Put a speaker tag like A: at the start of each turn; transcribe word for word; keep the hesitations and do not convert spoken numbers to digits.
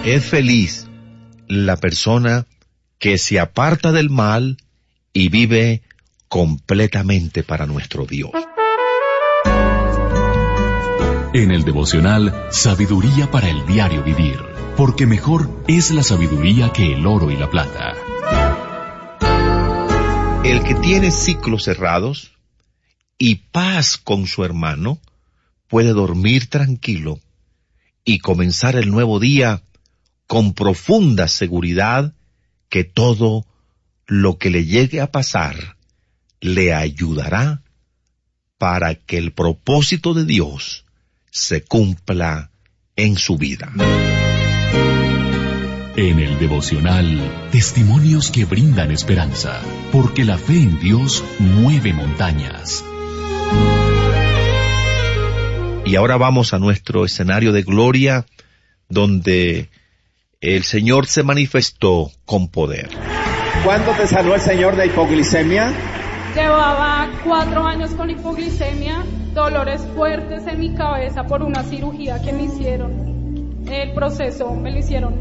A: Es feliz la persona que se aparta del mal y vive completamente para nuestro Dios.
B: En el devocional, sabiduría para el diario vivir, porque mejor es la sabiduría que el oro y la plata.
A: El que tiene ciclos cerrados y paz con su hermano puede dormir tranquilo y comenzar el nuevo día con profunda seguridad que todo lo que le llegue a pasar le ayudará para que el propósito de Dios se cumpla en su vida.
B: En el devocional, testimonios que brindan esperanza, porque la fe en Dios mueve montañas.
A: Y ahora vamos a nuestro escenario de gloria, donde el Señor se manifestó con poder.
C: ¿Cuándo te sanó el Señor de hipoglicemia?
D: Llevaba cuatro años con hipoglicemia, dolores fuertes en mi cabeza por una cirugía que me hicieron. El proceso me lo hicieron